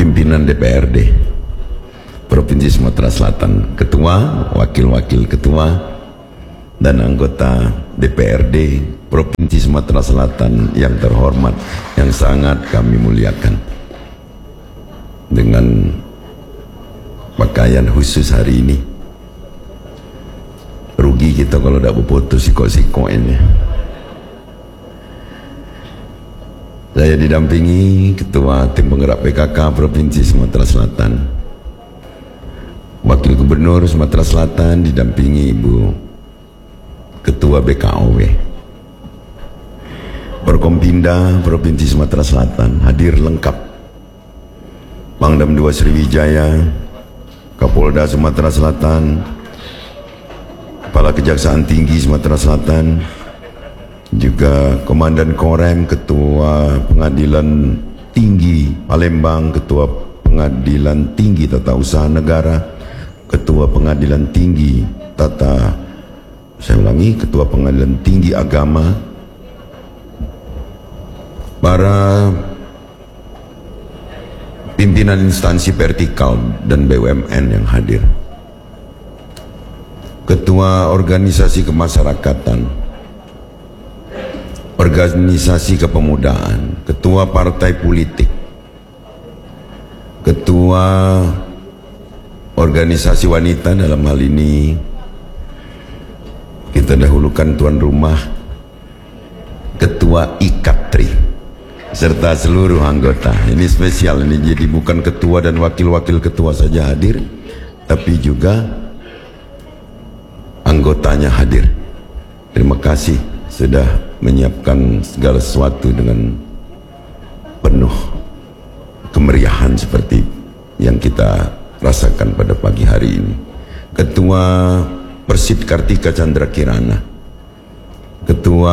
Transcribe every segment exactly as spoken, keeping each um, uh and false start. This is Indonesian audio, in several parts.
pimpinan D P R D Provinsi Sumatera Selatan, ketua, wakil-wakil ketua, dan anggota D P R D Provinsi Sumatera Selatan yang terhormat, yang sangat kami muliakan. Dengan pakaian khusus hari ini, rugi kita kalau tidak berfoto siko-siko ini. Saya didampingi Ketua Tim Penggerak P K K Provinsi Sumatera Selatan, Wakil Gubernur Sumatera Selatan didampingi Ibu Ketua B K O W, Forkompinda Provinsi Sumatera Selatan hadir lengkap, Pangdam dua Sriwijaya, Kapolda Sumatera Selatan, Kepala Kejaksaan Tinggi Sumatera Selatan, juga Komandan Korem, Ketua Pengadilan Tinggi Palembang, Ketua Pengadilan Tinggi Tata Usaha Negara, Ketua Pengadilan Tinggi Tata, saya ulangi, Ketua Pengadilan Tinggi Agama, para pimpinan instansi vertikal dan B U M N yang hadir, Ketua Organisasi Kemasyarakatan, Organisasi Kepemudaan, Ketua Partai Politik, Ketua Organisasi Wanita, dalam hal ini kita dahulukan tuan rumah, Ketua Ikatri, serta seluruh anggota. Ini spesial, ini jadi bukan ketua dan wakil-wakil ketua saja hadir, tapi juga anggotanya hadir. Terima kasih sudah menyiapkan segala sesuatu dengan penuh kemeriahan seperti yang kita rasakan pada pagi hari ini. Ketua Persid Kartika Chandra Kirana, Ketua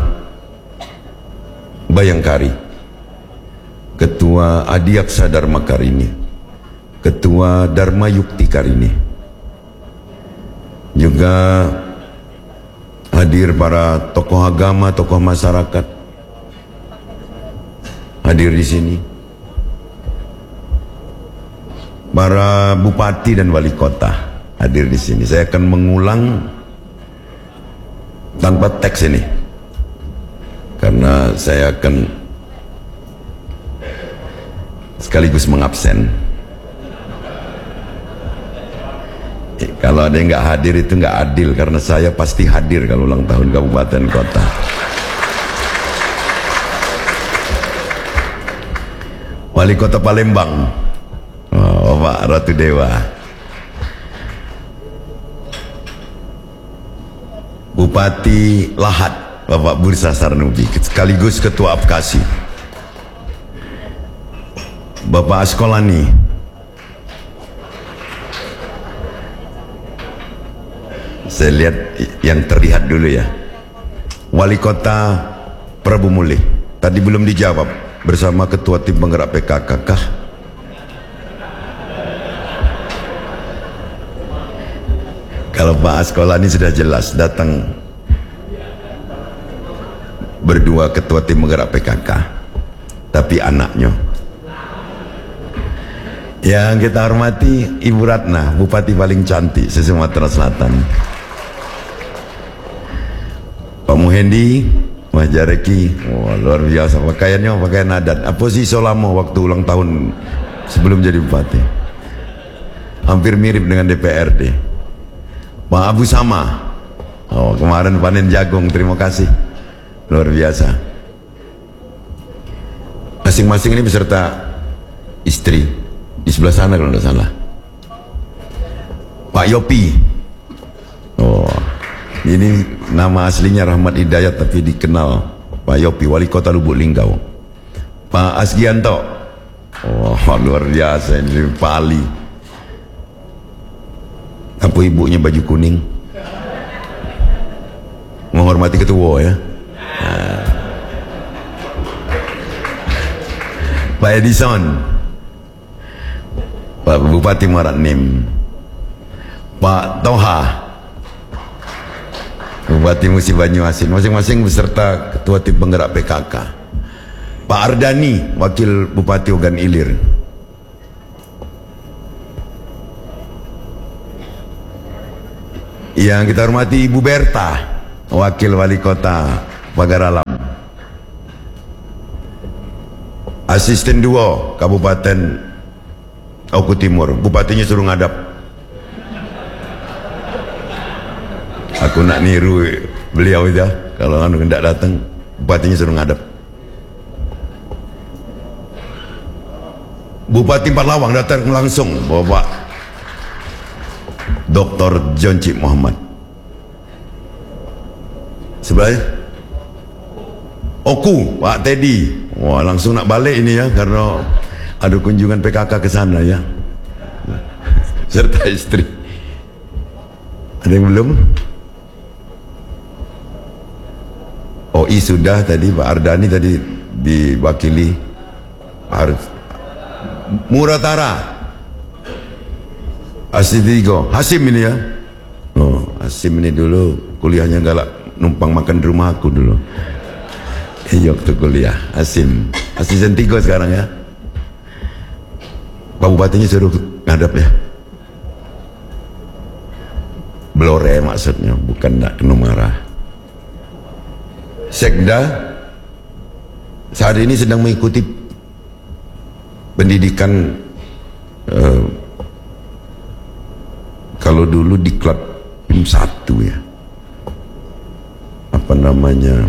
Bayangkari, Ketua Adiaksa Dharma Karini, Ketua Dharma Yukti Karini, juga hadir para tokoh agama, tokoh masyarakat hadir di sini, para bupati dan wali kota hadir di sini. Saya akan mengulang tanpa teks ini, karena saya akan sekaligus mengabsen. Eh, kalau ada yang nggak hadir itu nggak adil, karena saya pasti hadir kalau ulang tahun kabupaten kota. Wali Kota Palembang, oh, Bapak Ratu Dewa, Bupati Lahat Bapak Bursa Sarnubi, sekaligus Ketua Apkasi, Bapak Askolani, saya lihat yang terlihat dulu ya, Wali Kota Prabu Mulih, tadi belum dijawab, bersama Ketua Tim Penggerak P K K kah? Kalau Pak Askolani sudah jelas datang berdua Ketua Tim Penggerak P K K, tapi anaknya yang kita hormati Ibu Ratna, Bupati paling cantik se-Sumatera Selatan, Pak Muhendi, Mas Jareki, oh, luar biasa pakaiannya, pakaian adat. Apa sih Solamo waktu ulang tahun sebelum jadi bupati, hampir mirip dengan D P R D. Pak Abu Sama, oh, kemarin panen jagung, terima kasih, luar biasa. Masing-masing ini beserta istri di sebelah sana kalau tidak salah. Pak Yopi, oh, ini nama aslinya Rahmat Hidayat tapi dikenal Pak Yopi, Wali Kota Lubuk Linggau. Pak Asgianto, oh, luar biasa ini. Pak Ali, apa ibunya baju kuning, menghormati ketua ya. Nah. Pak Edison, Pak Bupati Muaranim, Pak Toha, Bupati Musi Banyuasin, masing-masing beserta Ketua Tim Penggerak P K K. Pak Ardani, Wakil Bupati Ogan Ilir, Yang kita hormati Ibu Berta, Wakil Wali Kota Pagar Alam. Asisten dua Kabupaten Oku Timur, bupatinya suruh ngadap. Aku nak niru beliau aja, kalau anu hendak datang, bupatinya suruh ngadap. Bupati Empat Lawang datang langsung, Bapak Doktor John Cik Muhammad. Sebelahnya Oku, Pak Teddy. Wah, langsung nak balik ini ya, karena ada kunjungan P K K ke sana ya, serta istri. Ada yang belum? O I sudah tadi, Pak Ardani tadi diwakili. Harus Muratara, Asidigo, Hasim ini ya. Oh, Hasim ini dulu kuliahnya galak numpang makan di rumah aku dulu. Iya waktu kuliah, Hasim, asisten tiga sekarang ya. Pak Bupatinya suruh ngadap ya. Blore maksudnya, bukan nak kena marah. Sekda saat ini sedang mengikuti pendidikan, uh, kalau dulu di klub P I M satu ya, apa namanya,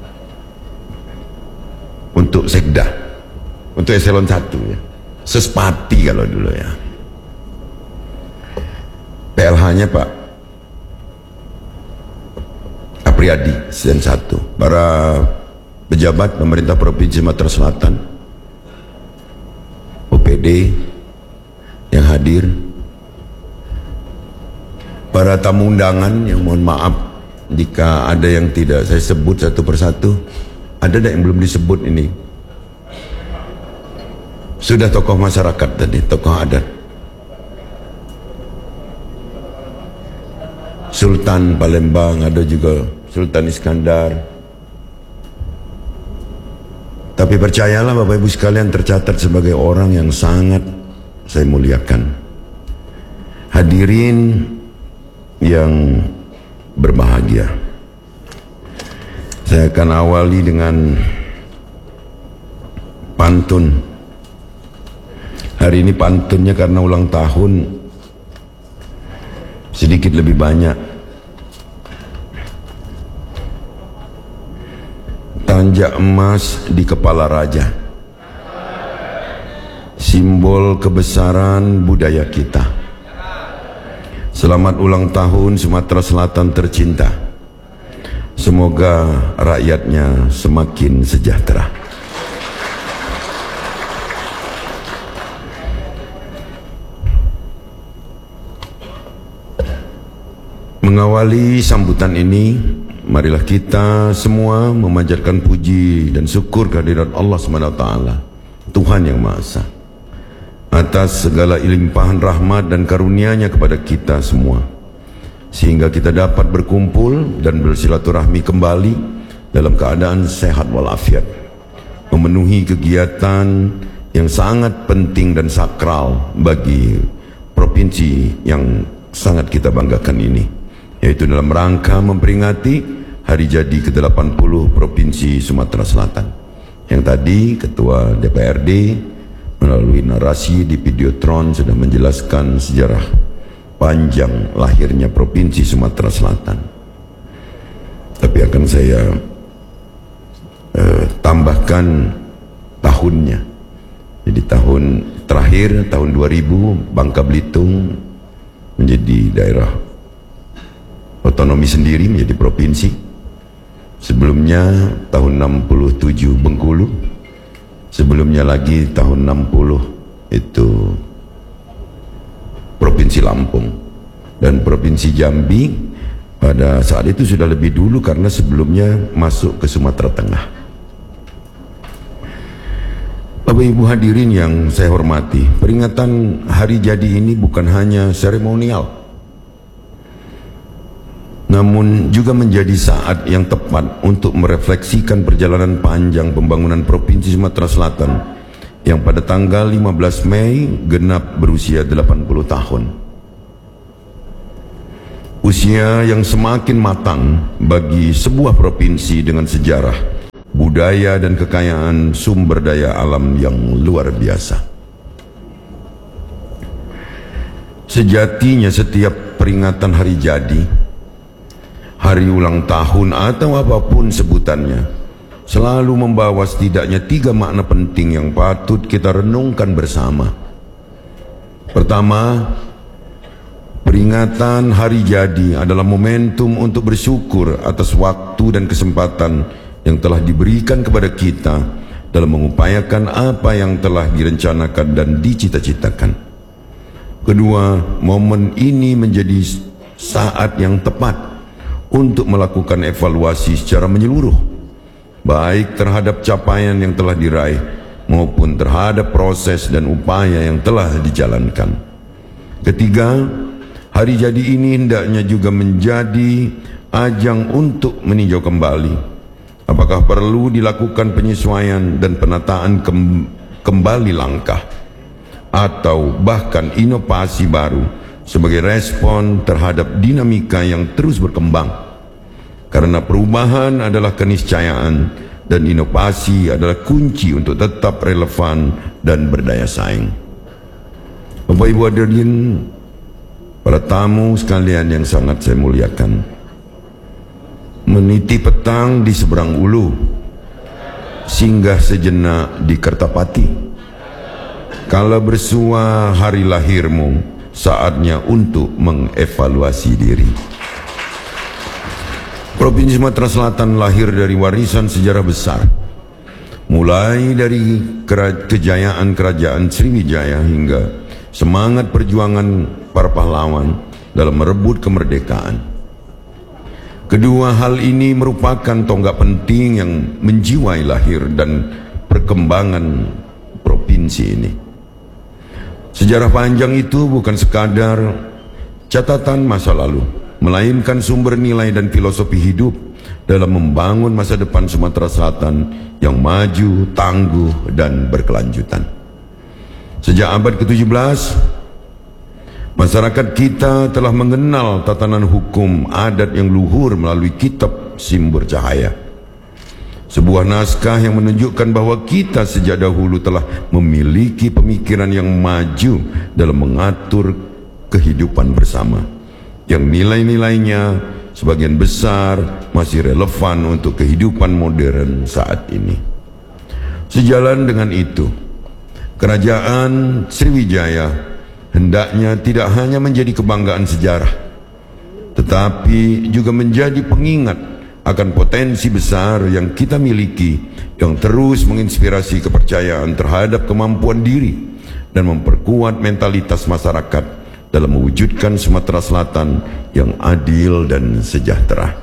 untuk sekda, untuk eselon satu ya, sespati kalau dulu ya. P L H-nya Pak Apriyadi, eselon satu. Para pejabat pemerintah Provinsi Sumatera Selatan, O P D yang hadir, para tamu undangan yang mohon maaf jika ada yang tidak saya sebut satu persatu. Ada yang belum disebut ini? Sudah tokoh masyarakat tadi, tokoh adat. Sultan Palembang, ada juga Sultan Iskandar. Tapi percayalah Bapak Ibu sekalian, tercatat sebagai orang yang sangat saya muliakan. Hadirin yang berbahagia, saya akan awali dengan pantun. Hari ini pantunnya karena ulang tahun sedikit lebih banyak. Tanjak emas di kepala raja, simbol kebesaran budaya kita. Selamat ulang tahun Sumatera Selatan tercinta. Semoga rakyatnya semakin sejahtera. Mengawali sambutan ini, marilah kita semua memanjatkan puji dan syukur kehadirat Allah subhanahu wa taala, Tuhan yang Maha Esa, atas segala limpahan rahmat dan karunia-Nya kepada kita semua, sehingga kita dapat berkumpul dan bersilaturahmi kembali dalam keadaan sehat walafiat, memenuhi kegiatan yang sangat penting dan sakral bagi provinsi yang sangat kita banggakan ini, yaitu dalam rangka memperingati hari jadi ke delapan puluh Provinsi Sumatera Selatan, yang tadi Ketua D P R D melalui narasi di Videotron sudah menjelaskan sejarah panjang lahirnya Provinsi Sumatera Selatan. Tapi akan saya eh, tambahkan tahunnya. Jadi tahun terakhir, tahun dua ribu, Bangka Belitung menjadi daerah otonomi sendiri, menjadi provinsi. Sebelumnya tahun enam puluh tujuh Bengkulu, sebelumnya lagi tahun enam puluh itu Provinsi Lampung, dan Provinsi Jambi pada saat itu sudah lebih dulu karena sebelumnya masuk ke Sumatera Tengah. Bapak Ibu hadirin yang saya hormati, peringatan hari jadi ini bukan hanya seremonial, namun juga menjadi saat yang tepat untuk merefleksikan perjalanan panjang pembangunan Provinsi Sumatera Selatan yang pada tanggal lima belas Mei genap berusia delapan puluh tahun. Usia yang semakin matang bagi sebuah provinsi dengan sejarah, budaya dan kekayaan sumber daya alam yang luar biasa. Sejatinya setiap peringatan hari jadi, hari ulang tahun atau apapun sebutannya, selalu membawa setidaknya tiga makna penting yang patut kita renungkan bersama. Pertama, peringatan hari jadi adalah momentum untuk bersyukur atas waktu dan kesempatan yang telah diberikan kepada kita dalam mengupayakan apa yang telah direncanakan dan dicita-citakan. Kedua, momen ini menjadi saat yang tepat untuk melakukan evaluasi secara menyeluruh, baik terhadap capaian yang telah diraih maupun terhadap proses dan upaya yang telah dijalankan. Ketiga, hari jadi ini hendaknya juga menjadi ajang untuk meninjau kembali apakah perlu dilakukan penyesuaian dan penataan kem kembali langkah atau bahkan inovasi baru sebagai respon terhadap dinamika yang terus berkembang. Karena perubahan adalah keniscayaan dan inovasi adalah kunci untuk tetap relevan dan berdaya saing. Bapak Ibu hadirin, para tamu sekalian yang sangat saya muliakan, meniti petang di seberang ulu, singgah sejenak di Kertapati. Kala bersua hari lahirmu, saatnya untuk mengevaluasi diri. Provinsi Sumatera Selatan lahir dari warisan sejarah besar, mulai dari kejayaan kerajaan Sriwijaya hingga semangat perjuangan para pahlawan dalam merebut kemerdekaan. Kedua hal ini merupakan tonggak penting yang menjiwai lahir dan perkembangan provinsi ini. Sejarah panjang itu bukan sekadar catatan masa lalu, melainkan sumber nilai dan filosofi hidup dalam membangun masa depan Sumatera Selatan yang maju, tangguh, dan berkelanjutan. Sejak abad ke tujuh belas, masyarakat kita telah mengenal tatanan hukum adat yang luhur melalui kitab Simbur Cahaya, sebuah naskah yang menunjukkan bahwa kita sejak dahulu telah memiliki pemikiran yang maju dalam mengatur kehidupan bersama, yang nilai-nilainya sebagian besar masih relevan untuk kehidupan modern saat ini. Sejalan dengan itu, Kerajaan Sriwijaya hendaknya tidak hanya menjadi kebanggaan sejarah, tetapi juga menjadi pengingat akan potensi besar yang kita miliki, yang terus menginspirasi kepercayaan terhadap kemampuan diri dan memperkuat mentalitas masyarakat dalam mewujudkan Sumatera Selatan yang adil dan sejahtera.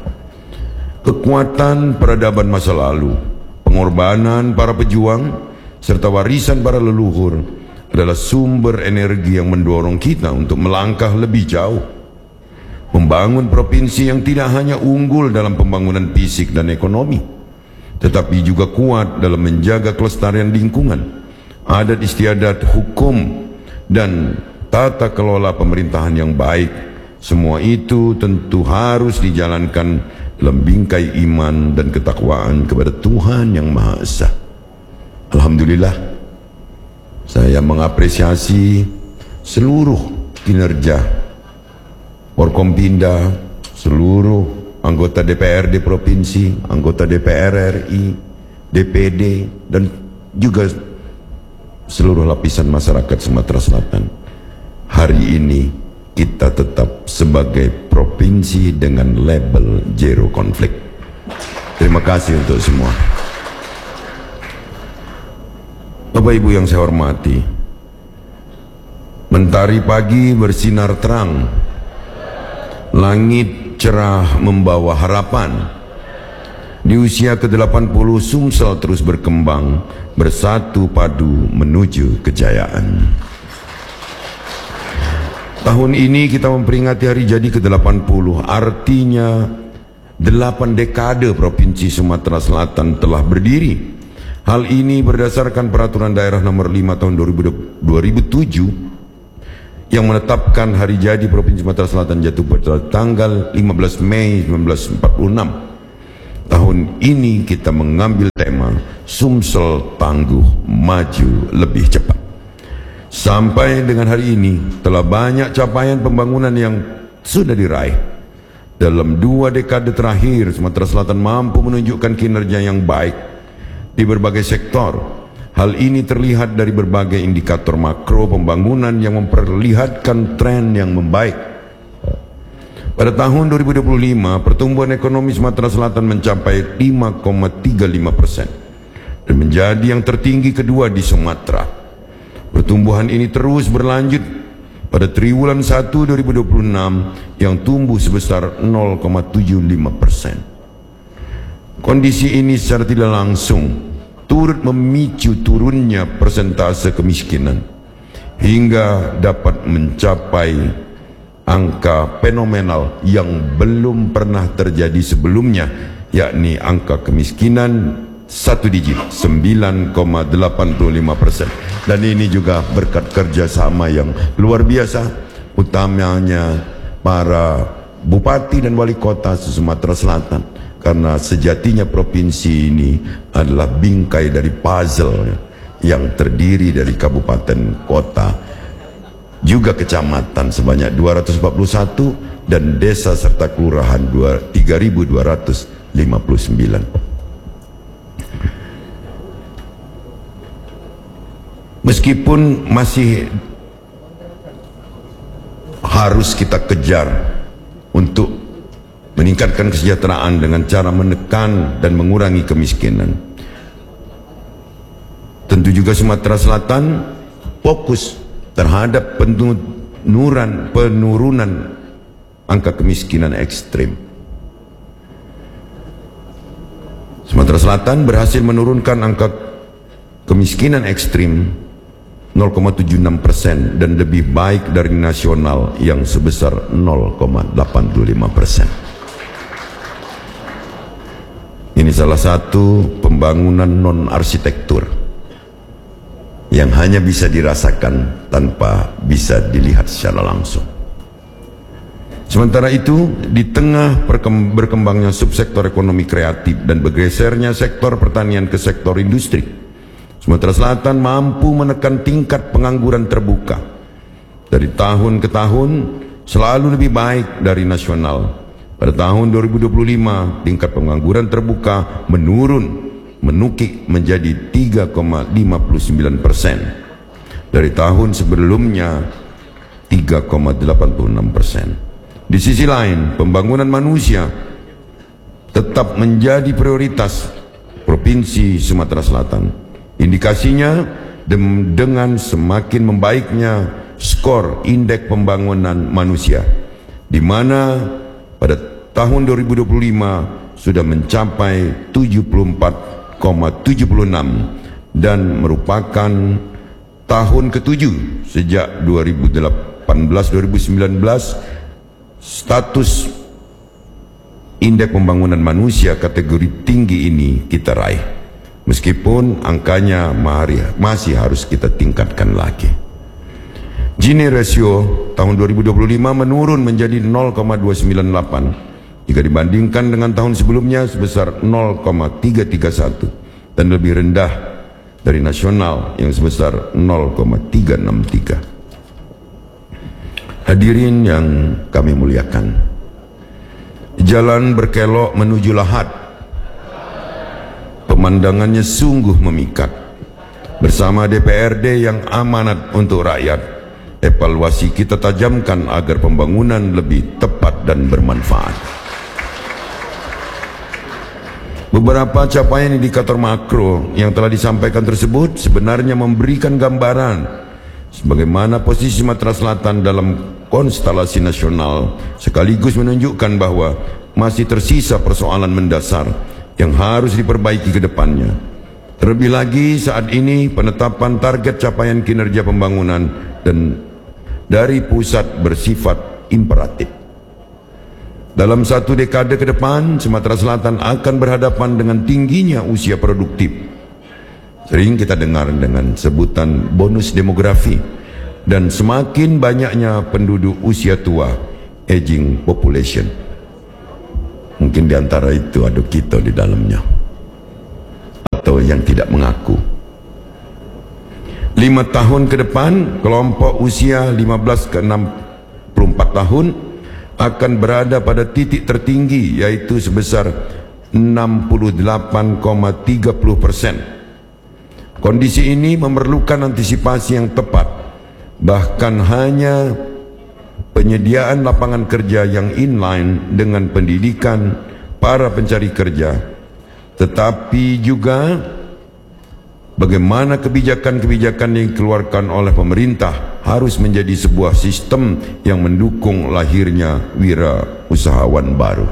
Kekuatan peradaban masa lalu, pengorbanan para pejuang, serta warisan para leluhur adalah sumber energi yang mendorong kita untuk melangkah lebih jauh, membangun provinsi yang tidak hanya unggul dalam pembangunan fisik dan ekonomi, tetapi juga kuat dalam menjaga kelestarian lingkungan, adat istiadat, hukum, dan tata kelola pemerintahan yang baik. Semua itu tentu harus dijalankan dalam bingkai iman dan ketakwaan kepada Tuhan Yang Maha Esa. Alhamdulillah, saya mengapresiasi seluruh kinerja Forkompinda, seluruh anggota D P R D provinsi, anggota D P R R I, D P D, dan juga seluruh lapisan masyarakat Sumatera Selatan. Hari ini kita tetap sebagai provinsi dengan label zero konflik. Terima kasih untuk semua. Bapak Ibu yang saya hormati, mentari pagi bersinar terang, langit cerah membawa harapan. Di usia ke delapan puluh, Sumsel terus berkembang, bersatu padu menuju kejayaan. Tahun ini kita memperingati hari jadi ke delapan puluh, artinya delapan dekade Provinsi Sumatera Selatan telah berdiri. Hal ini berdasarkan Peraturan Daerah Nomor lima Tahun dua ribu tujuh yang menetapkan hari jadi Provinsi Sumatera Selatan jatuh pada tanggal lima belas Mei seribu sembilan ratus empat puluh enam. Tahun ini kita mengambil tema Sumsel Tangguh Maju Lebih Cepat. Sampai dengan hari ini telah banyak capaian pembangunan yang sudah diraih. Dalam dua dekade terakhir, Sumatera Selatan mampu menunjukkan kinerja yang baik di berbagai sektor. Hal ini terlihat dari berbagai indikator makro pembangunan yang memperlihatkan tren yang membaik. Pada tahun dua ribu dua puluh lima, pertumbuhan ekonomi Sumatera Selatan mencapai lima koma tiga lima persen dan menjadi yang tertinggi kedua di Sumatera. Pertumbuhan ini terus berlanjut pada triwulan satu dua ribu dua puluh enam yang tumbuh sebesar nol koma tujuh lima persen. Kondisi ini secara tidak langsung turut memicu turunnya persentase kemiskinan hingga dapat mencapai angka fenomenal yang belum pernah terjadi sebelumnya, yakni angka kemiskinan satu digit, sembilan koma delapan lima persen. Dan ini juga berkat kerjasama yang luar biasa, utamanya para bupati dan wali kota Sumatera Selatan. Karena sejatinya provinsi ini adalah bingkai dari puzzle yang terdiri dari kabupaten, kota, juga kecamatan sebanyak dua ratus empat puluh satu dan desa serta kelurahan tiga ribu dua ratus lima puluh sembilan. Meskipun masih harus kita kejar untuk meningkatkan kesejahteraan dengan cara menekan dan mengurangi kemiskinan, tentu juga Sumatera Selatan fokus terhadap penurunan penurunan angka kemiskinan ekstrim. Sumatera Selatan berhasil menurunkan angka kemiskinan ekstrim nol koma tujuh enam persen dan lebih baik dari nasional yang sebesar nol koma delapan lima persen. Ini salah satu pembangunan non-arsitektur yang hanya bisa dirasakan tanpa bisa dilihat secara langsung. Sementara itu, di tengah berkembangnya subsektor ekonomi kreatif dan bergesernya sektor pertanian ke sektor industri, Sumatera Selatan mampu menekan tingkat pengangguran terbuka. Dari tahun ke tahun selalu lebih baik dari nasional. Pada tahun dua ribu dua puluh lima, tingkat pengangguran terbuka menurun, menukik menjadi tiga koma lima sembilan persen. Dari tahun sebelumnya, tiga koma delapan enam persen. Di sisi lain, pembangunan manusia tetap menjadi prioritas Provinsi Sumatera Selatan. Indikasinya dengan semakin membaiknya skor indeks pembangunan manusia, di mana pada tahun dua ribu dua puluh lima sudah mencapai tujuh puluh empat koma tujuh enam dan merupakan tahun ketujuh sejak dua ribu delapan belas dua ribu sembilan belas status indeks pembangunan manusia kategori tinggi ini kita raih. Meskipun angkanya masih harus kita tingkatkan lagi. Gini ratio tahun dua ribu dua puluh lima menurun menjadi nol koma dua sembilan delapan jika dibandingkan dengan tahun sebelumnya sebesar nol koma tiga tiga satu dan lebih rendah dari nasional yang sebesar nol koma tiga enam tiga. Hadirin yang kami muliakan, jalan berkelok menuju Lahad, pemandangannya sungguh memikat. Bersama D P R D yang amanat untuk rakyat, evaluasi kita tajamkan agar pembangunan lebih tepat dan bermanfaat. Beberapa capaian indikator makro yang telah disampaikan tersebut sebenarnya memberikan gambaran sebagaimana posisi Sumatera Selatan dalam konstelasi nasional, sekaligus menunjukkan bahwa masih tersisa persoalan mendasar yang harus diperbaiki ke depannya. Terlebih lagi saat ini penetapan target capaian kinerja pembangunan dan dari pusat bersifat imperatif. Dalam satu dekade ke depan, Sumatera Selatan akan berhadapan dengan tingginya usia produktif. Sering kita dengar dengan sebutan bonus demografi, dan semakin banyaknya penduduk usia tua, aging population. Mungkin di antara itu ada kita di dalamnya, atau yang tidak mengaku. Lima tahun ke depan, kelompok usia lima belas ke enam puluh empat tahun akan berada pada titik tertinggi, yaitu sebesar enam puluh delapan koma tiga puluh persen. Kondisi ini memerlukan antisipasi yang tepat. Bahkan hanya penyediaan lapangan kerja yang inline dengan pendidikan para pencari kerja, tetapi juga bagaimana kebijakan-kebijakan yang dikeluarkan oleh pemerintah harus menjadi sebuah sistem yang mendukung lahirnya wira usahawan baru.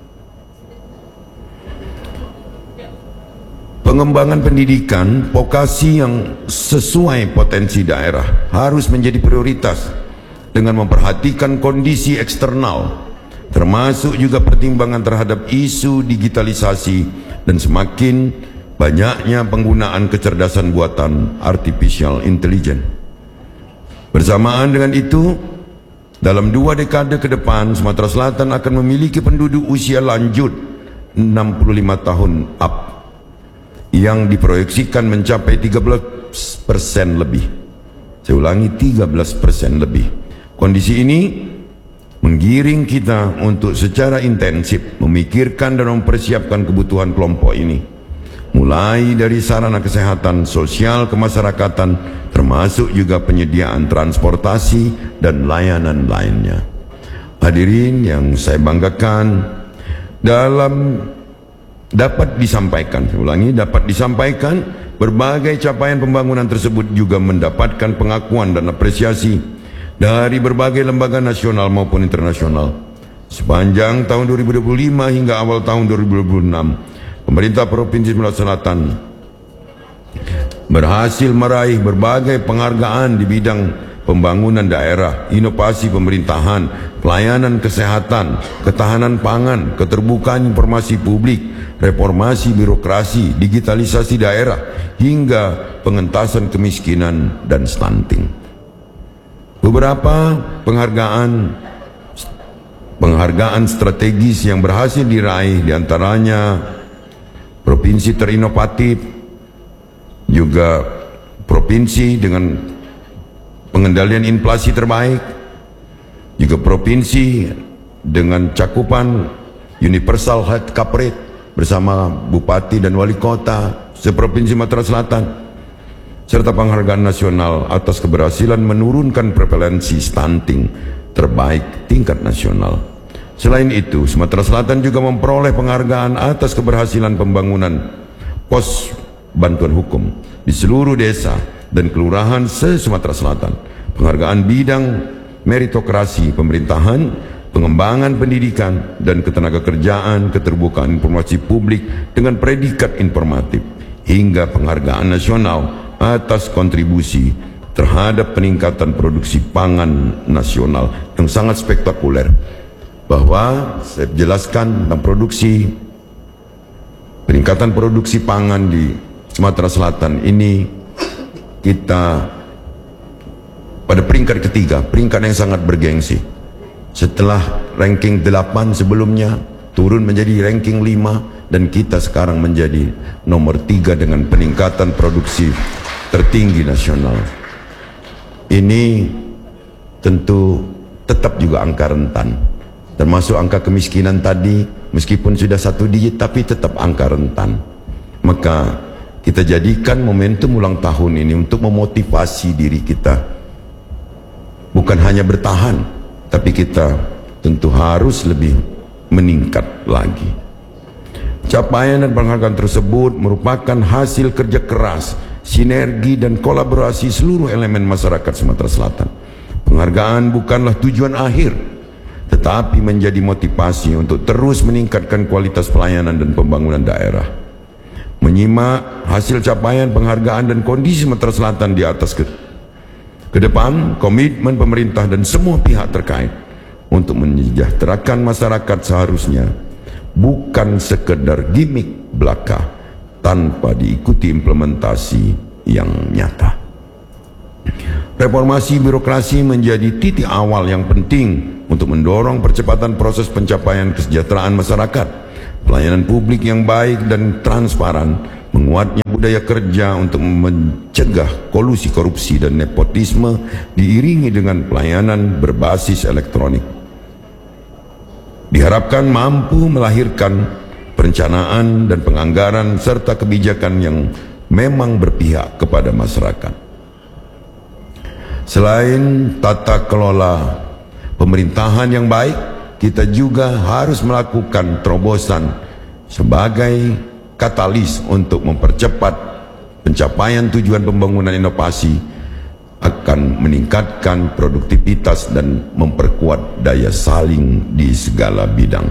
Pengembangan pendidikan vokasi yang sesuai potensi daerah harus menjadi prioritas dengan memperhatikan kondisi eksternal, termasuk juga pertimbangan terhadap isu digitalisasi dan semakin banyaknya penggunaan kecerdasan buatan artificial intelligence. Bersamaan dengan itu, dalam dua dekade ke depan, Sumatera Selatan akan memiliki penduduk usia lanjut enam puluh lima tahun up, yang diproyeksikan mencapai tiga belas persen lebih. Saya ulangi, tiga belas persen lebih. Kondisi ini menggiring kita untuk secara intensif memikirkan dan mempersiapkan kebutuhan kelompok ini, mulai dari sarana kesehatan sosial kemasyarakatan, termasuk juga penyediaan transportasi dan layanan lainnya. Hadirin yang saya banggakan, dalam dapat disampaikan, saya ulangi, dapat disampaikan berbagai capaian pembangunan tersebut juga mendapatkan pengakuan dan apresiasi dari berbagai lembaga nasional maupun internasional. Sepanjang tahun dua ribu dua puluh lima hingga awal tahun dua ribu dua puluh enam, pemerintah Provinsi Sumatera Selatan berhasil meraih berbagai penghargaan di bidang pembangunan daerah, inovasi pemerintahan, pelayanan kesehatan, ketahanan pangan, keterbukaan informasi publik, reformasi birokrasi, digitalisasi daerah, hingga pengentasan kemiskinan dan stunting. Beberapa penghargaan penghargaan strategis yang berhasil diraih diantaranya provinsi terinovatif, juga provinsi dengan pengendalian inflasi terbaik, juga provinsi dengan cakupan universal health coverage bersama bupati dan wali kota seprovinsi Sumatera Selatan, serta penghargaan nasional atas keberhasilan menurunkan prevalensi stunting terbaik tingkat nasional. Selain itu, Sumatera Selatan juga memperoleh penghargaan atas keberhasilan pembangunan pos bantuan hukum di seluruh desa dan kelurahan se-Sumatera Selatan, penghargaan bidang meritokrasi pemerintahan, pengembangan pendidikan dan ketenagakerjaan, keterbukaan informasi publik dengan predikat informatif, hingga penghargaan nasional atas kontribusi terhadap peningkatan produksi pangan nasional yang sangat spektakuler. Bahwa saya jelaskan tentang produksi, peningkatan produksi pangan di Sumatera Selatan ini, kita pada peringkat ketiga, peringkat yang sangat bergengsi. Setelah ranking delapan sebelumnya, turun menjadi ranking lima, dan kita sekarang menjadi nomor tiga dengan peningkatan produksi tertinggi nasional. Ini tentu tetap juga angka rentan, termasuk angka kemiskinan tadi, meskipun sudah satu digit tapi tetap angka rentan. Maka kita jadikan momentum ulang tahun ini untuk memotivasi diri kita, bukan hanya bertahan, tapi kita tentu harus lebih meningkat lagi. Capaian dan penghargaan tersebut merupakan hasil kerja keras, sinergi dan kolaborasi seluruh elemen masyarakat Sumatera Selatan. Penghargaan bukanlah tujuan akhir, tetapi menjadi motivasi untuk terus meningkatkan kualitas pelayanan dan pembangunan daerah. Menyimak hasil capaian penghargaan dan kondisi Sumatera Selatan di atas ke, ke depan, komitmen pemerintah dan semua pihak terkait untuk menyejahterakan masyarakat seharusnya bukan sekedar gimmick belaka tanpa diikuti implementasi yang nyata. Reformasi birokrasi menjadi titik awal yang penting untuk mendorong percepatan proses pencapaian kesejahteraan masyarakat, pelayanan publik yang baik dan transparan, menguatnya budaya kerja untuk mencegah kolusi korupsi dan nepotisme diiringi dengan pelayanan berbasis elektronik. Diharapkan mampu melahirkan perencanaan dan penganggaran serta kebijakan yang memang berpihak kepada masyarakat. Selain tata kelola pemerintahan yang baik, kita juga harus melakukan terobosan sebagai katalis untuk mempercepat pencapaian tujuan pembangunan inovasi, akan meningkatkan produktivitas dan memperkuat daya saing di segala bidang.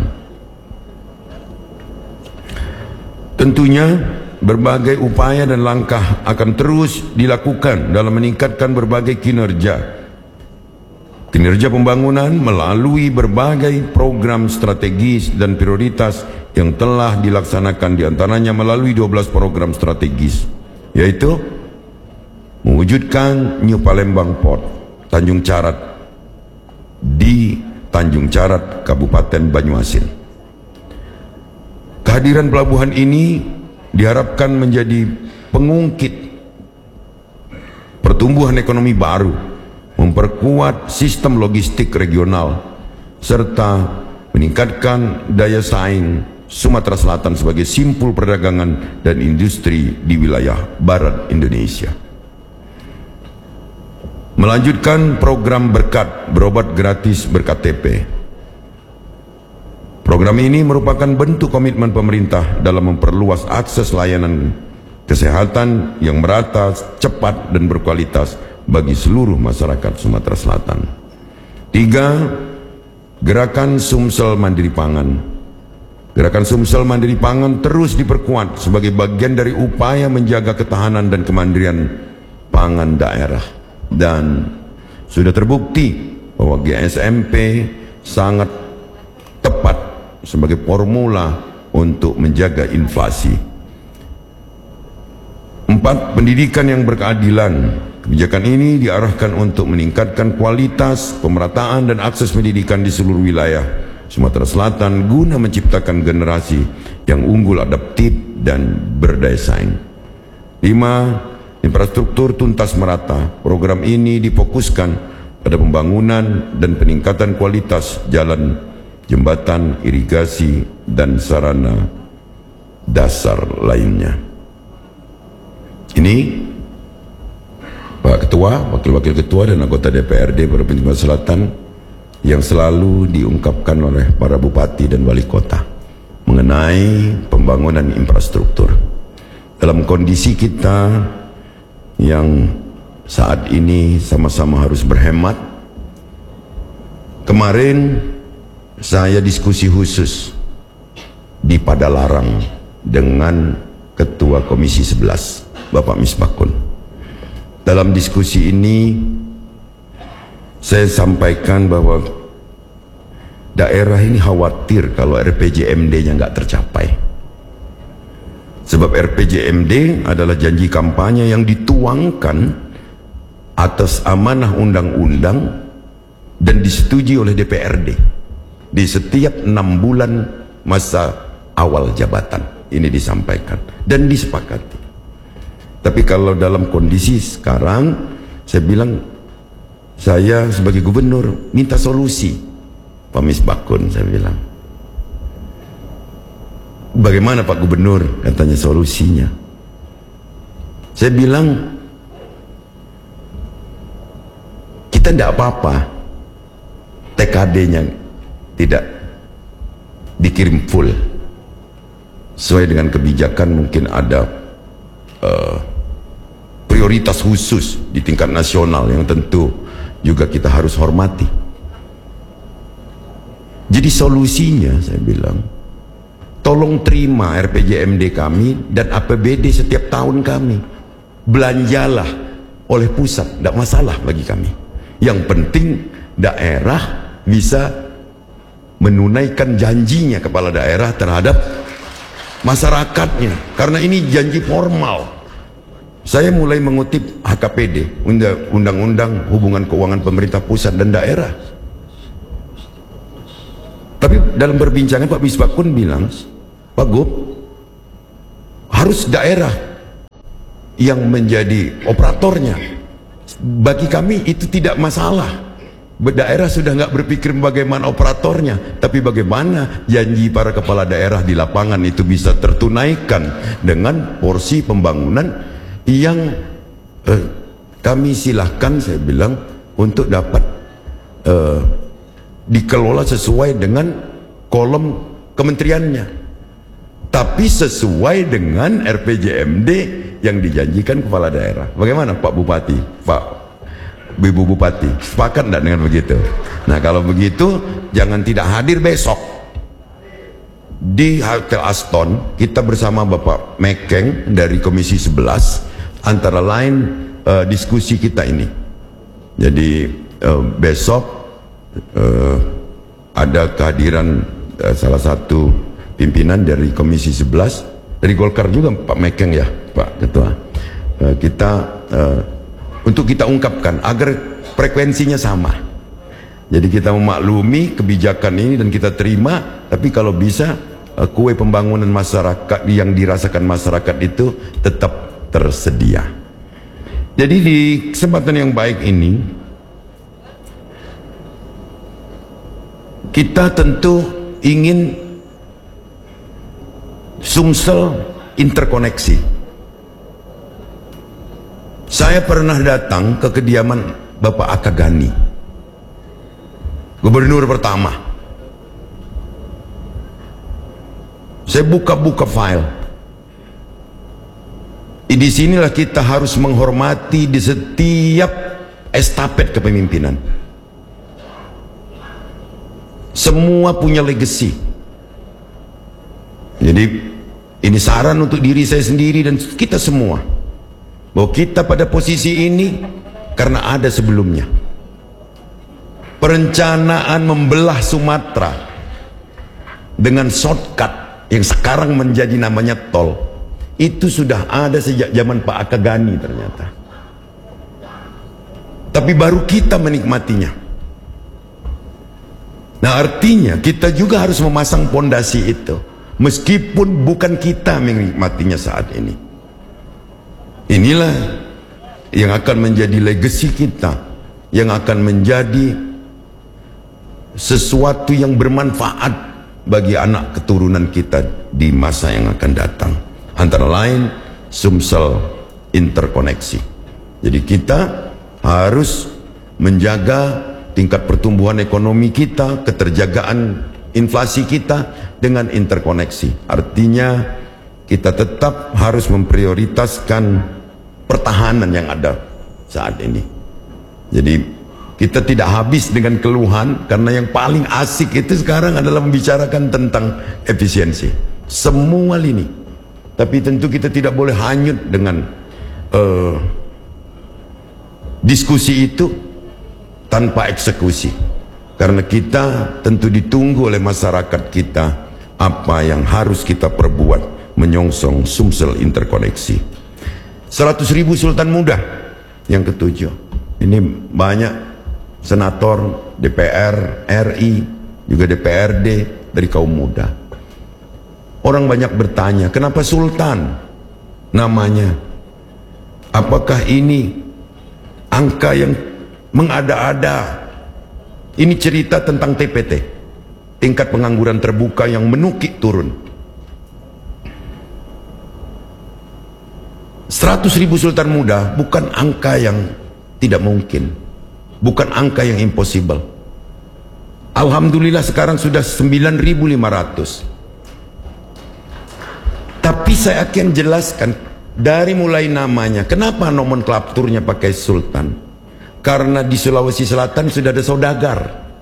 Tentunya berbagai upaya dan langkah akan terus dilakukan dalam meningkatkan berbagai kinerja. Kinerja pembangunan melalui berbagai program strategis dan prioritas yang telah dilaksanakan, diantaranya melalui dua belas program strategis, yaitu mewujudkan New Palembang Port Tanjung Carat di Tanjung Carat, Kabupaten Banyuasin. Kehadiran pelabuhan ini diharapkan menjadi pengungkit pertumbuhan ekonomi baru, memperkuat sistem logistik regional, serta meningkatkan daya saing Sumatera Selatan sebagai simpul perdagangan dan industri di wilayah barat Indonesia. Melanjutkan program berkat berobat gratis ber-K T P. Program ini merupakan bentuk komitmen pemerintah dalam memperluas akses layanan kesehatan yang merata, cepat, dan berkualitas bagi seluruh masyarakat Sumatera Selatan. Tiga, gerakan Sumsel Mandiri Pangan. Gerakan Sumsel Mandiri Pangan terus diperkuat sebagai bagian dari upaya menjaga ketahanan dan kemandirian pangan daerah. Dan sudah terbukti bahwa G S M P sangat tepat sebagai formula untuk menjaga inflasi. Empat, pendidikan yang berkeadilan. Kebijakan ini diarahkan untuk meningkatkan kualitas, pemerataan, dan akses pendidikan di seluruh wilayah Sumatera Selatan guna menciptakan generasi yang unggul, adaptif, dan berdaya saing. Lima, infrastruktur tuntas merata. Program ini difokuskan pada pembangunan dan peningkatan kualitas jalan, jembatan, irigasi, dan sarana dasar lainnya. Ini Pak Ketua, Wakil-Wakil Ketua, dan anggota D P R D Provinsi Sumatera Selatan yang selalu diungkapkan oleh para bupati dan wali kota mengenai pembangunan infrastruktur. Dalam kondisi kita yang saat ini sama-sama harus berhemat, kemarin saya diskusi khusus di Padalarang dengan Ketua Komisi sebelas, Bapak Misbakun. Dalam diskusi ini saya sampaikan bahwa daerah ini khawatir kalau R P J M D-nya nggak tercapai. Sebab R P J M D adalah janji kampanye yang dituangkan atas amanah undang-undang dan disetujui oleh D P R D di setiap enam bulan masa awal jabatan. Ini disampaikan dan disepakati. Tapi kalau dalam kondisi sekarang, saya bilang, saya sebagai gubernur minta solusi, Pak Misbakun. Saya bilang, bagaimana Pak Gubernur? Katanya solusinya. Saya bilang, kita tidak apa-apa T K D-nya tidak dikirim full. Sesuai dengan kebijakan mungkin ada uh, prioritas khusus di tingkat nasional yang tentu juga kita harus hormati. Jadi solusinya saya bilang, tolong terima R P J M D kami dan A P B D setiap tahun kami. Belanjalah oleh pusat, tidak masalah bagi kami. Yang penting daerah bisa menunaikan janjinya kepala daerah terhadap masyarakatnya. Karena ini janji formal. saya mulai mengutip H K P D, Undang-Undang Hubungan Keuangan Pemerintah Pusat dan Daerah. Tapi dalam perbincangan Pak Misbakun bilang, Pak Gub, harus daerah yang menjadi operatornya. Bagi kami itu tidak masalah. Daerah sudah nggak berpikir bagaimana operatornya, tapi bagaimana janji para kepala daerah di lapangan itu bisa tertunaikan dengan porsi pembangunan yang eh, kami silahkan, saya bilang, untuk dapat eh, dikelola sesuai dengan kolom kementeriannya, tapi sesuai dengan R P J M D yang dijanjikan kepala daerah. Bagaimana Pak Bupati, Pak Ibu Bupati, sepakat enggak dengan begitu? Nah, kalau begitu jangan tidak hadir besok di Hotel Aston. Kita bersama Bapak Mekeng dari Komisi sebelas, antara lain uh, diskusi kita ini. Jadi uh, besok uh, ada kehadiran uh, salah satu pimpinan dari Komisi sebelas, dari Golkar juga Pak Mekeng ya Pak Ketua. uh, kita uh, untuk kita ungkapkan agar frekuensinya sama. Jadi kita memaklumi kebijakan ini dan kita terima, tapi kalau bisa kue pembangunan masyarakat yang dirasakan masyarakat itu tetap tersedia. Jadi di kesempatan yang baik ini kita tentu ingin Sumsel interkoneksi. Saya pernah datang ke kediaman Bapak Akagani, gubernur pertama. Saya buka-buka file. Di sinilah kita harus menghormati di setiap estafet kepemimpinan. Semua punya legacy. Jadi ini saran untuk diri saya sendiri dan kita semua, bahwa kita pada posisi ini karena ada sebelumnya. Perencanaan membelah Sumatera dengan shortcut yang sekarang menjadi namanya tol, itu sudah ada sejak zaman Pak Akagani ternyata. Tapi baru kita menikmatinya. Nah, artinya kita juga harus memasang pondasi itu, meskipun bukan kita menikmatinya saat ini. Inilah yang akan menjadi legacy kita, yang akan menjadi sesuatu yang bermanfaat bagi anak keturunan kita di masa yang akan datang. Antara lain Sumsel interkoneksi. Jadi kita harus menjaga tingkat pertumbuhan ekonomi kita, keterjagaan inflasi kita dengan interkoneksi. Artinya kita tetap harus memprioritaskan pertahanan yang ada saat ini. Jadi kita tidak habis dengan keluhan, karena yang paling asik itu sekarang adalah membicarakan tentang efisiensi semua lini. Tapi tentu kita tidak boleh hanyut dengan uh, diskusi itu tanpa eksekusi, karena kita tentu ditunggu oleh masyarakat kita apa yang harus kita perbuat menyongsong Sumsel interkoneksi. Seratus ribu Sultan Muda yang ketujuh. Ini banyak senator, D P R R I, juga D P R D dari kaum muda. Orang banyak bertanya, kenapa Sultan namanya? Apakah ini angka yang mengada-ada? Ini cerita tentang T P T, tingkat pengangguran terbuka yang menukik turun. Seratus ribu Sultan Muda bukan angka yang tidak mungkin, bukan angka yang impossible. Alhamdulillah sekarang sudah sembilan ribu lima ratus. Tapi saya akan jelaskan dari mulai namanya. Kenapa nomenklaturnya pakai Sultan? Karena di Sulawesi Selatan sudah ada saudagar,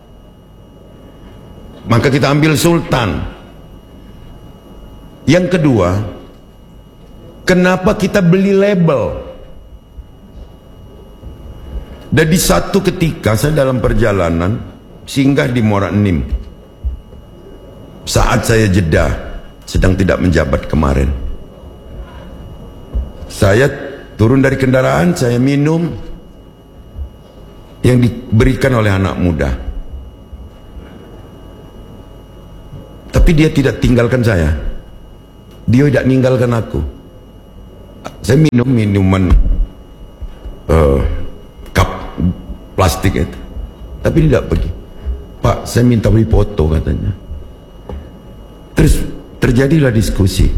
maka kita ambil Sultan. Yang kedua, kenapa kita beli label? Dan di satu ketika saya dalam perjalanan singgah di Muara Enim, saat saya jeda sedang tidak menjabat kemarin, saya turun dari kendaraan, saya minum yang diberikan oleh anak muda. Tapi dia tidak tinggalkan saya, dia tidak meninggalkan aku. Saya minum minuman uh, cup plastik itu, tapi dia tidak pergi. Pak, saya minta beli foto katanya. Terus terjadilah diskusi.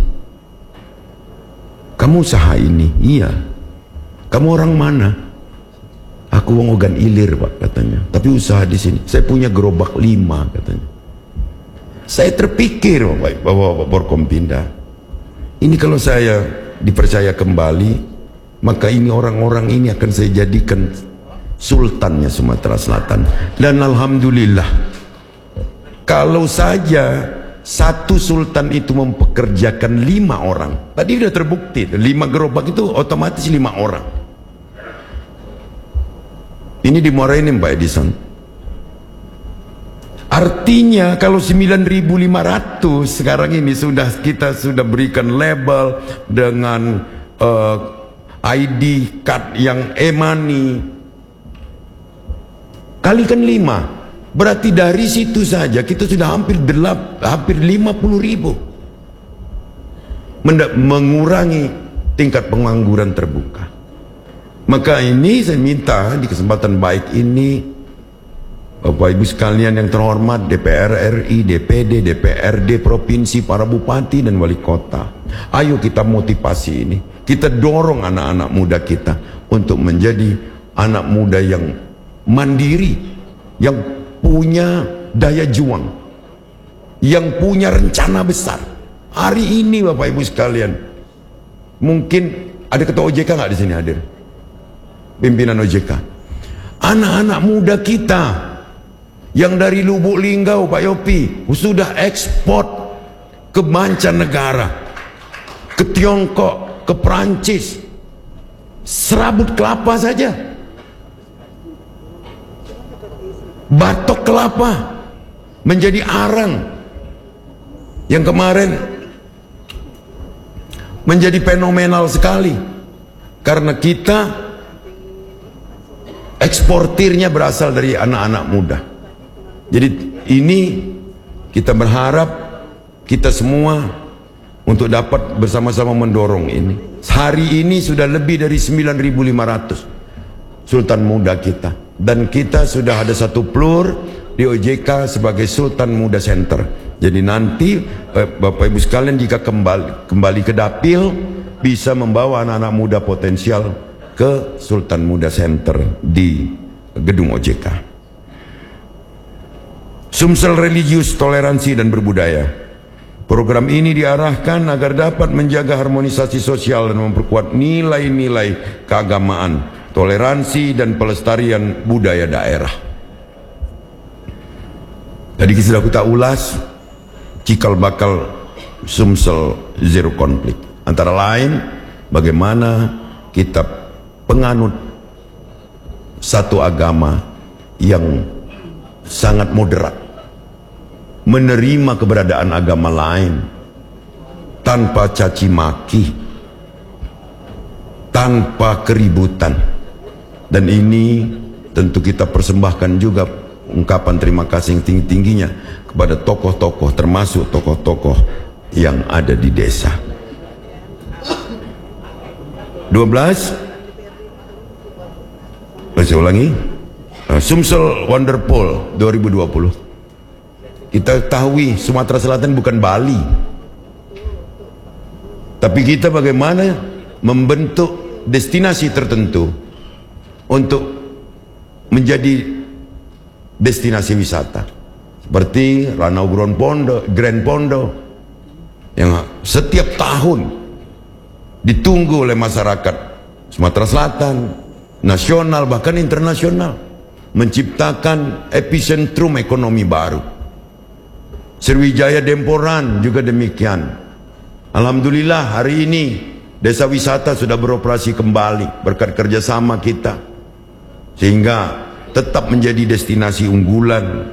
Kamu usaha ini? Iya. Kamu orang mana? Aku wong Ogan Ilir, Pak, katanya. Tapi usaha di sini. Saya punya gerobak lima, katanya. Saya terpikir, Bapak, bahwa Bapak Forkompinda, ini kalau saya dipercaya kembali, maka ini orang-orang ini akan saya jadikan sultannya Sumatera Selatan. Dan alhamdulillah, kalau saja satu sultan itu mempekerjakan lima orang, tadi sudah terbukti, lima gerobak itu otomatis lima orang. Ini di Muara Enim, Pak Edison. Artinya kalau sembilan ribu lima ratus sekarang ini sudah kita sudah berikan label dengan uh, I D card yang e-money, kalikan lima, berarti dari situ saja kita sudah hampir delap, hampir lima puluh ribu mengurangi tingkat pengangguran terbuka. Maka ini saya minta di kesempatan baik ini, Bapak Ibu sekalian yang terhormat, D P R R I, D P D, D P R D provinsi, para bupati dan wali kota, ayo kita motivasi ini, kita dorong anak-anak muda kita untuk menjadi anak muda yang mandiri, yang punya daya juang, yang punya rencana besar. Hari ini Bapak Ibu sekalian, mungkin ada ketua O J K nggak di sini hadir? Pimpinan O J K. Anak-anak muda kita yang dari Lubuk Linggau, Pak Yopi, sudah ekspor ke mancanegara, ke Tiongkok, ke Prancis. Serabut kelapa saja, batok kelapa menjadi arang yang kemarin menjadi fenomenal sekali karena kita eksportirnya berasal dari anak-anak muda. Jadi ini kita berharap kita semua untuk dapat bersama-sama mendorong ini. Hari ini sudah lebih dari sembilan ribu lima ratus sultan muda kita, dan kita sudah ada satu plur di O J K sebagai Sultan Muda Center. Jadi nanti eh, Bapak Ibu sekalian jika kembali kembali ke Dapil bisa membawa anak-anak muda potensial ke Sultan Muda Center di gedung O J K. Sumsel religius, toleransi dan berbudaya. Program ini diarahkan agar dapat menjaga harmonisasi sosial dan memperkuat nilai-nilai keagamaan, toleransi dan pelestarian budaya daerah. Tadi sudah kita ulas cikal bakal Sumsel zero konflik. Antara lain bagaimana kita penganut satu agama yang sangat moderat, menerima keberadaan agama lain tanpa caci maki, tanpa keributan. Dan ini tentu kita persembahkan juga ungkapan terima kasih yang tinggi-tingginya kepada tokoh-tokoh, termasuk tokoh-tokoh yang ada di desa. Dua belas, saya ulangi, Sumsel Wonderful dua ribu dua puluh. Kita ketahui Sumatera Selatan bukan Bali, tapi kita bagaimana membentuk destinasi tertentu untuk menjadi destinasi wisata, seperti Ranau Grand Pondo, Grand Pondo yang setiap tahun ditunggu oleh masyarakat Sumatera Selatan, nasional bahkan internasional, menciptakan epicentrum ekonomi baru. Sriwijaya Demporan juga demikian. Alhamdulillah hari ini desa wisata sudah beroperasi kembali berkat kerjasama kita, sehingga tetap menjadi destinasi unggulan.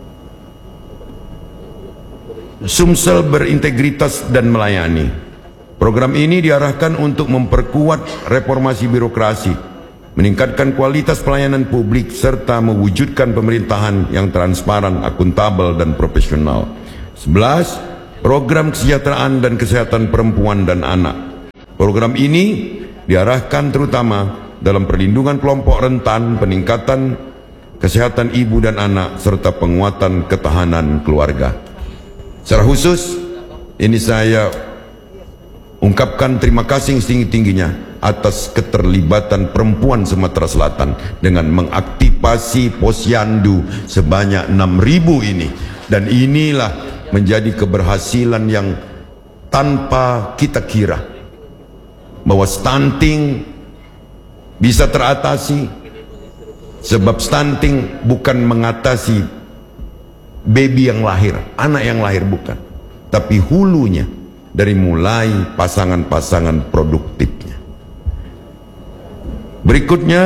Sumsel berintegritas dan melayani. Program ini diarahkan untuk memperkuat reformasi birokrasi, meningkatkan kualitas pelayanan publik, serta mewujudkan pemerintahan yang transparan, akuntabel, dan profesional. sebelas. Program kesejahteraan dan kesehatan perempuan dan anak. Program ini diarahkan terutama dalam perlindungan kelompok rentan, peningkatan kesehatan ibu dan anak, serta penguatan ketahanan keluarga. Secara khusus, ini saya ungkapkan terima kasih setinggi-tingginya atas keterlibatan perempuan Sumatera Selatan dengan mengaktifasi posyandu sebanyak enam ribu ini. Dan inilah menjadi keberhasilan yang tanpa kita kira bahwa stunting bisa teratasi, sebab stunting bukan mengatasi baby yang lahir, anak yang lahir, bukan, tapi hulunya, dari mulai pasangan-pasangan produktifnya. Berikutnya,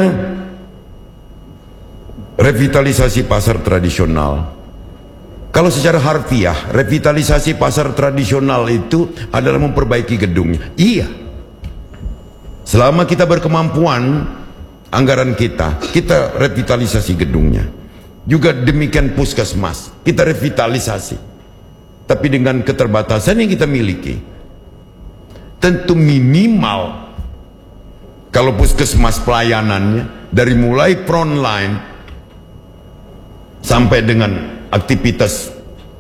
revitalisasi pasar tradisional. Kalau secara harfiah, revitalisasi pasar tradisional itu adalah memperbaiki gedungnya. Iya. Selama kita berkemampuan, anggaran kita, kita revitalisasi gedungnya. Juga demikian puskesmas, kita revitalisasi. Tapi dengan keterbatasan yang kita miliki, tentu minimal kalau puskesmas pelayanannya dari mulai frontline sampai dengan aktivitas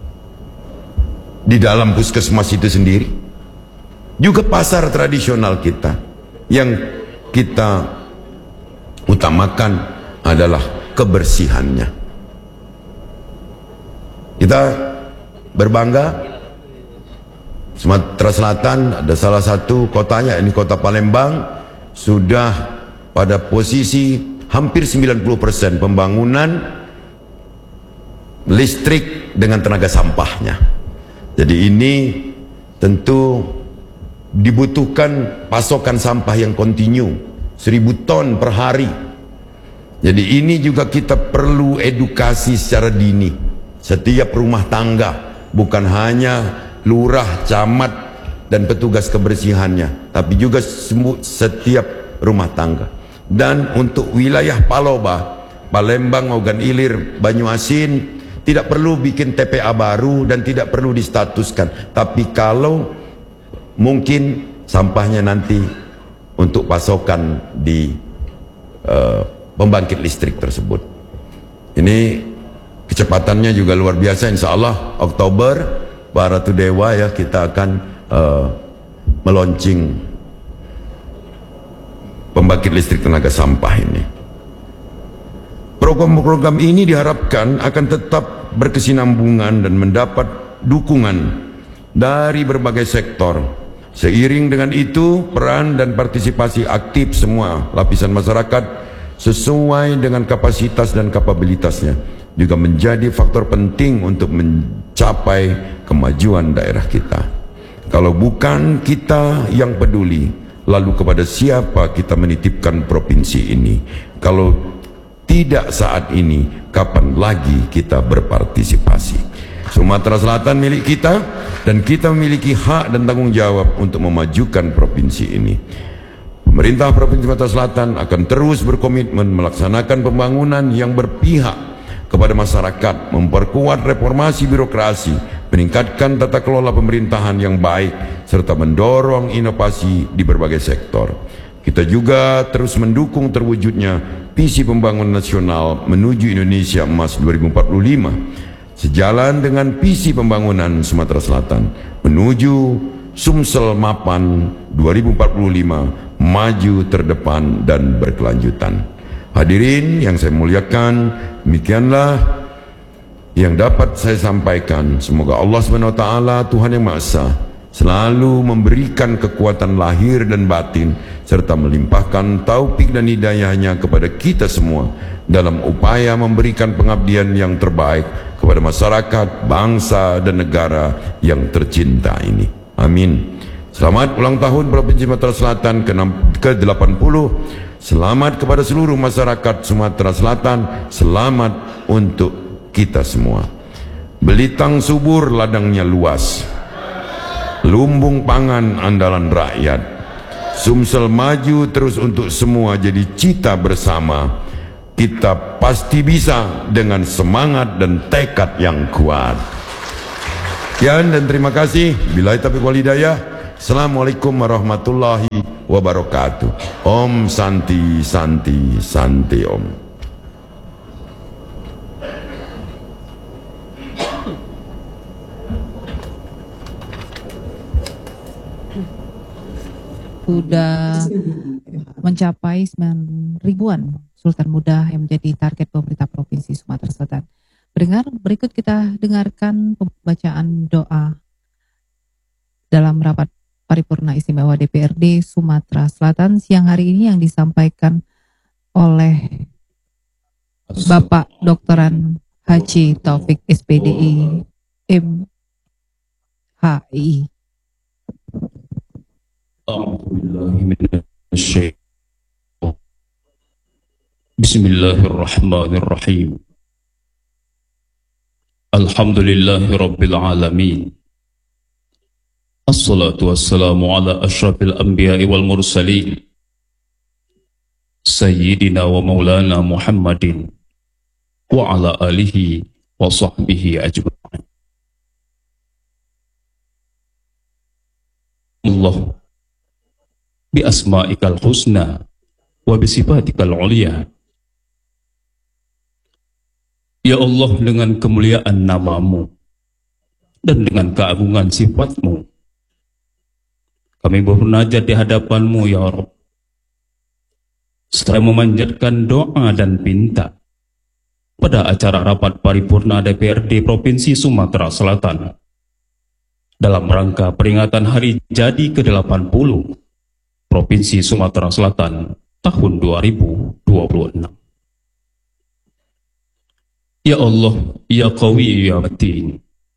di dalam puskesmas itu sendiri, juga pasar tradisional kita yang kita utamakan adalah kebersihannya. Kita berbangga, Sumatera Selatan ada salah satu kotanya, ini kota Palembang, sudah pada posisi hampir sembilan puluh persen pembangunan listrik dengan tenaga sampahnya. Jadi ini tentu dibutuhkan pasokan sampah yang kontinu, seribu ton per hari. Jadi ini juga kita perlu edukasi secara dini. Setiap rumah tangga, bukan hanya lurah, camat, dan petugas kebersihannya, tapi juga setiap rumah tangga. Dan untuk wilayah Paloba, Palembang, Ogan Ilir, Banyuasin, tidak perlu bikin T P A baru dan tidak perlu distatuskan. Tapi kalau mungkin sampahnya nanti untuk pasokan di uh, pembangkit listrik tersebut. Ini kecepatannya juga luar biasa. Insya Allah Oktober para Ratu Dewa ya, kita akan uh, meluncing pembangkit listrik tenaga sampah ini. Program-program ini diharapkan akan tetap berkesinambungan dan mendapat dukungan dari berbagai sektor. Seiring dengan itu, peran dan partisipasi aktif semua lapisan masyarakat sesuai dengan kapasitas dan kapabilitasnya juga menjadi faktor penting untuk mencapai kemajuan daerah kita. Kalau bukan kita yang peduli, lalu kepada siapa kita menitipkan provinsi ini? Kalau tidak saat ini, kapan lagi kita berpartisipasi? Sumatera Selatan milik kita, dan kita memiliki hak dan tanggung jawab untuk memajukan provinsi ini. Pemerintah Provinsi Sumatera Selatan akan terus berkomitmen melaksanakan pembangunan yang berpihak kepada masyarakat, memperkuat reformasi birokrasi, meningkatkan tata kelola pemerintahan yang baik, serta mendorong inovasi di berbagai sektor. Kita juga terus mendukung terwujudnya visi pembangunan nasional menuju Indonesia Emas dua ribu empat puluh lima, sejalan dengan visi pembangunan Sumatera Selatan menuju Sumsel Mapan dua ribu empat puluh lima, maju, terdepan, dan berkelanjutan. Hadirin yang saya muliakan, demikianlah yang dapat saya sampaikan. Semoga Allah subhanahu wa taala, Tuhan yang Maha Esa, selalu memberikan kekuatan lahir dan batin, serta melimpahkan taufik dan hidayahnya kepada kita semua dalam upaya memberikan pengabdian yang terbaik kepada masyarakat, bangsa, dan negara yang tercinta ini. Amin. Selamat ulang tahun Provinsi Sumatera Selatan ke delapan puluh. Selamat kepada seluruh masyarakat Sumatera Selatan. Selamat untuk kita semua. Belitang subur, ladangnya luas. lumbung pangan andalan rakyat. Sumsel maju terus untuk semua jadi cita bersama. Kita pasti bisa dengan semangat dan tekad yang kuat. Sekian dan terima kasih. Billahi taufiq wal hidayah. Assalamualaikum warahmatullahi wabarakatuh. Om Santi Santi Santi Om. Sudah mencapai sembilan ribuan Sultan Muda yang menjadi target pemerintah Provinsi Sumatera Selatan. Pendengar, berikut kita dengarkan pembacaan doa dalam rapat paripurna istimewa D P R D Sumatera Selatan siang hari ini yang disampaikan oleh Bapak Doktoran Haji Taufik S P D I M H I. Bismillahirrahmanirrahim. Alhamdulillahi Rabbil Alamin. Assalatu wassalamu ala ashrafil anbiya'i wal mursalin Sayyidina wa maulana Muhammadin wa ala alihi wa sahbihi ajma'in. Allah bi asma'ikal husna wa bi sifatikal ulia. Ya Allah, dengan kemuliaan namamu dan dengan keagungan sifatmu kami bermunajat di hadapanmu ya Rabb, serta memanjatkan doa dan pinta pada acara rapat paripurna D P R D Provinsi Sumatera Selatan dalam rangka peringatan hari jadi ke delapan puluh Provinsi Sumatera Selatan tahun dua ribu dua puluh enam. Ya Allah, Ya Qawi, Ya Matin.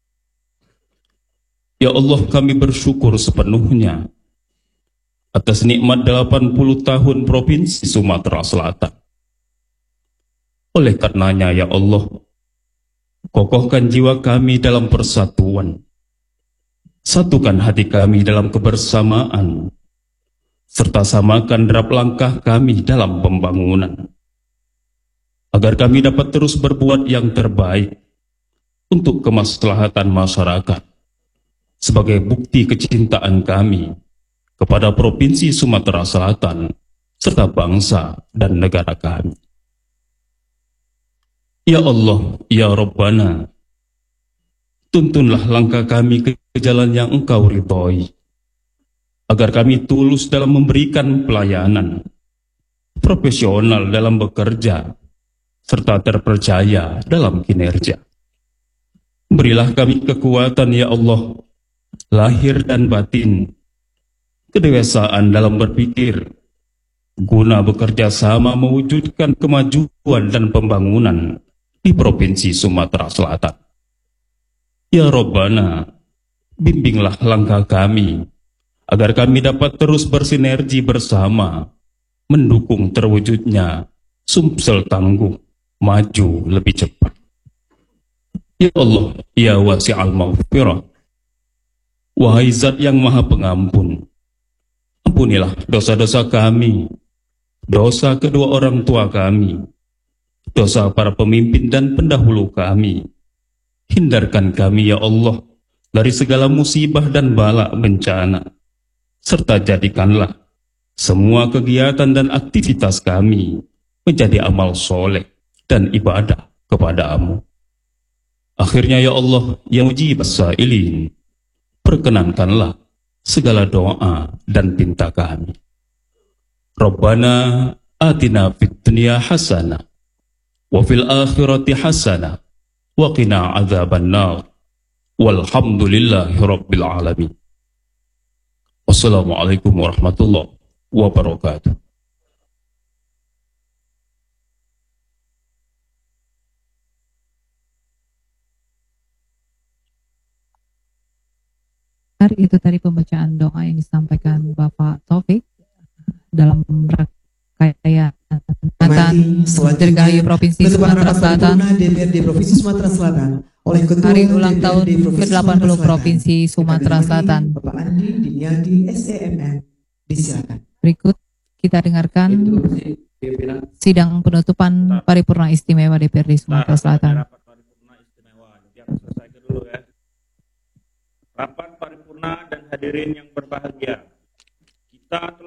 Ya Allah, kami bersyukur sepenuhnya atas nikmat delapan puluh tahun Provinsi Sumatera Selatan. Oleh karenanya, Ya Allah, kokohkan jiwa kami dalam persatuan, satukan hati kami dalam kebersamaan, serta samakan derap langkah kami dalam pembangunan, agar kami dapat terus berbuat yang terbaik untuk kemaslahatan masyarakat sebagai bukti kecintaan kami kepada Provinsi Sumatera Selatan serta bangsa dan negara kami. Ya Allah, Ya Rabbana, tuntunlah langkah kami ke jalan yang Engkau ridhoi, agar kami tulus dalam memberikan pelayanan, profesional dalam bekerja, serta terpercaya dalam kinerja. Berilah kami kekuatan, Ya Allah, lahir dan batin, kedewasaan dalam berpikir, guna bekerja sama mewujudkan kemajuan dan pembangunan di Provinsi Sumatera Selatan. Ya Rabbana, bimbinglah langkah kami, agar kami dapat terus bersinergi bersama, mendukung terwujudnya Sumsel tangguh, maju lebih cepat. Ya Allah, Ya Wasi'al Maghfirah, wahai Zat yang Maha Pengampun, ampunilah dosa-dosa kami, dosa kedua orang tua kami, dosa para pemimpin dan pendahulu kami. Hindarkan kami, Ya Allah, dari segala musibah dan bala bencana, serta jadikanlah semua kegiatan dan aktivitas kami menjadi amal soleh dan ibadah kepada-Mu. Akhirnya, Ya Allah, Ya Mujibas Sa'ilin, perkenankanlah segala doa dan pinta kami. Rabbana atina fid dunya hasanah wa fil akhirati hasanah wa qina adzabannar. Walhamdulillahi rabbil alamin. Wassalamualaikum warahmatullahi wabarakatuh. Itu tadi pembacaan doa yang disampaikan Bapak Taufik dalam rangkaian Dirgahayu Provinsi Sumatera Selatan D P R D Provinsi Sumatera Selatan oleh Ketua Hari ulang D P R tahun D ke delapan puluh Provinsi Sumatera Selatan. Bapak Andi Diniati S E M M, disilakan. Berikut kita dengarkan sidang penutupan paripurna istimewa D P R D Sumatera Selatan. Rapat paripurna istimewa. Jadi aku selesaikan dulu ya. Rapat paripurna dan hadirin yang berbahagia. Kita telah